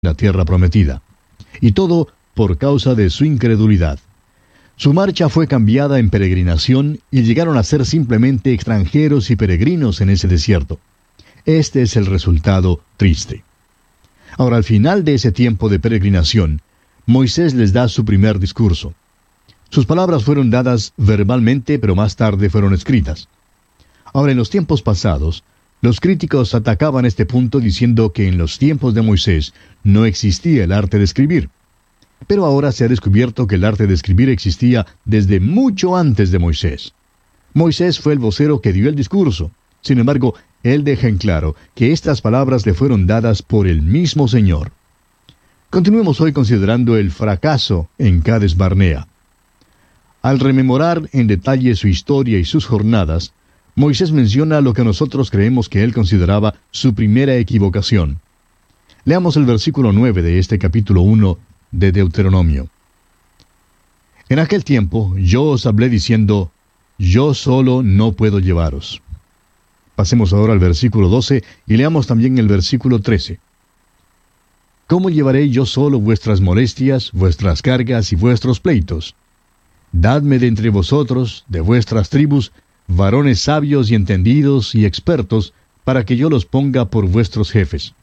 la tierra prometida. Y todo por causa de su incredulidad. Su marcha fue cambiada en peregrinación y llegaron a ser simplemente extranjeros y peregrinos en ese desierto. Este es el resultado triste. Ahora, al final de ese tiempo de peregrinación, Moisés les da su primer discurso. Sus palabras fueron dadas verbalmente, pero más tarde fueron escritas. Ahora, en los tiempos pasados, los críticos atacaban este punto diciendo que en los tiempos de Moisés no existía el arte de escribir. Pero ahora se ha descubierto que el arte de escribir existía desde mucho antes de Moisés. Moisés fue el vocero que dio el discurso. Sin embargo, él deja en claro que estas palabras le fueron dadas por el mismo Señor. Continuemos hoy considerando el fracaso en Cades Barnea. Al rememorar en detalle su historia y sus jornadas, Moisés menciona lo que nosotros creemos que él consideraba su primera equivocación. Leamos el versículo 9 de este capítulo 1 de Deuteronomio. En aquel tiempo yo os hablé diciendo, yo solo no puedo llevaros. Pasemos ahora al versículo 12 y leamos también el versículo 13. ¿Cómo llevaré yo solo vuestras molestias, vuestras cargas y vuestros pleitos? Dadme de entre vosotros, de vuestras tribus, varones sabios y entendidos y expertos, para que yo los ponga por vuestros jefes.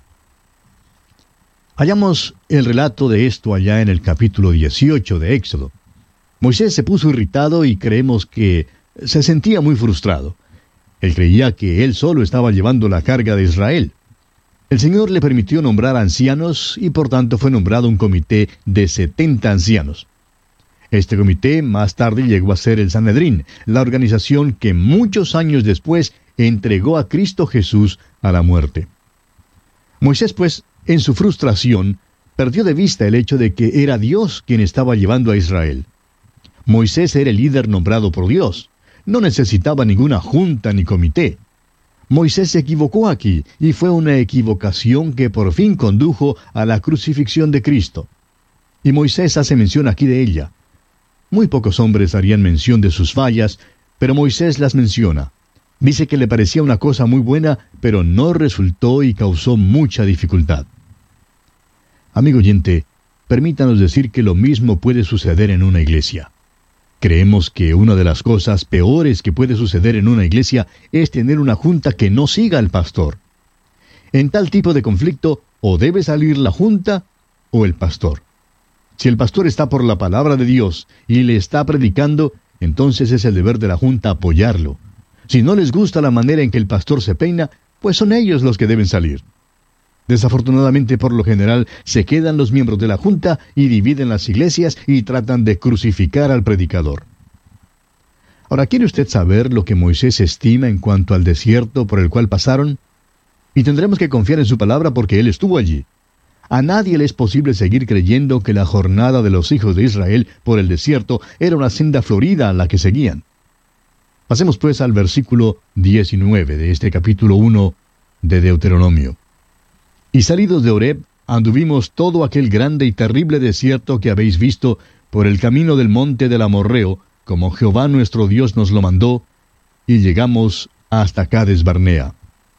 Hallamos el relato de esto allá en el capítulo 18 de Éxodo. Moisés se puso irritado y creemos que se sentía muy frustrado. Él creía que él solo estaba llevando la carga de Israel. El Señor le permitió nombrar ancianos y por tanto fue nombrado un comité de 70 ancianos. Este comité más tarde llegó a ser el Sanedrín, la organización que muchos años después entregó a Cristo Jesús a la muerte. Moisés, pues, en su frustración, perdió de vista el hecho de que era Dios quien estaba llevando a Israel. Moisés era el líder nombrado por Dios. No necesitaba ninguna junta ni comité. Moisés se equivocó aquí, y fue una equivocación que por fin condujo a la crucifixión de Cristo. Y Moisés hace mención aquí de ella. Muy pocos hombres harían mención de sus fallas, pero Moisés las menciona. Dice que le parecía una cosa muy buena, pero no resultó y causó mucha dificultad. Amigo oyente, permítanos decir que lo mismo puede suceder en una iglesia. Creemos que una de las cosas peores que puede suceder en una iglesia es tener una junta que no siga al pastor. En tal tipo de conflicto, o debe salir la junta o el pastor. Si el pastor está por la palabra de Dios y le está predicando, entonces es el deber de la junta apoyarlo. Si no les gusta la manera en que el pastor se peina, pues son ellos los que deben salir. Desafortunadamente, por lo general, se quedan los miembros de la junta y dividen las iglesias y tratan de crucificar al predicador. Ahora, ¿quiere usted saber lo que Moisés estima en cuanto al desierto por el cual pasaron? Y tendremos que confiar en su palabra porque él estuvo allí. A nadie le es posible seguir creyendo que la jornada de los hijos de Israel por el desierto era una senda florida a la que seguían. Pasemos pues al versículo 19 de este capítulo 1 de Deuteronomio. Y salidos de Horeb, anduvimos todo aquel grande y terrible desierto que habéis visto por el camino del monte del Amorreo, como Jehová nuestro Dios nos lo mandó, y llegamos hasta Cades Barnea.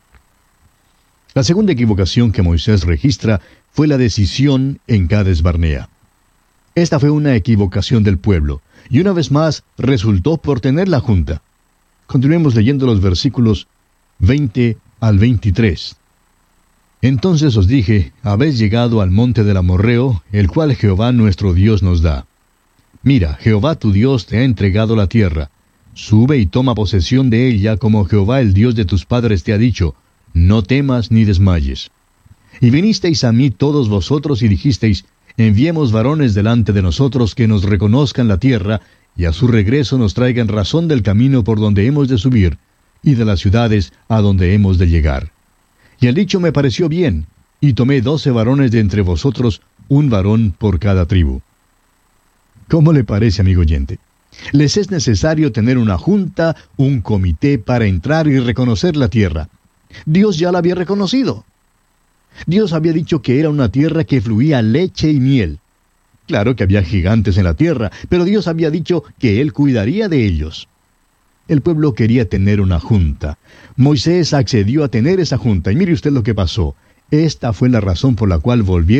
La segunda equivocación que Moisés registra fue la decisión en Cades Barnea. Esta fue una equivocación del pueblo, y una vez más resultó por tener la junta. Continuemos leyendo los versículos 20 al 23. Entonces os dije, habéis llegado al monte del Amorreo, el cual Jehová nuestro Dios nos da. Mira, Jehová tu Dios te ha entregado la tierra. Sube y toma posesión de ella, como Jehová el Dios de tus padres te ha dicho. No temas ni desmayes. Y vinisteis a mí todos vosotros y dijisteis, enviemos varones delante de nosotros que nos reconozcan la tierra, y a su regreso nos traigan razón del camino por donde hemos de subir, y de las ciudades a donde hemos de llegar. Y el dicho me pareció bien, y tomé 12 varones de entre vosotros, un varón por cada tribu. ¿Cómo le parece, amigo oyente? Les es necesario tener una junta, un comité para entrar y reconocer la tierra. Dios ya la había reconocido. Dios había dicho que era una tierra que fluía leche y miel. Claro que había gigantes en la tierra, pero Dios había dicho que Él cuidaría de ellos. El pueblo quería tener una junta. Moisés accedió a tener esa junta, y mire usted lo que pasó. Esta fue la razón por la cual volvieron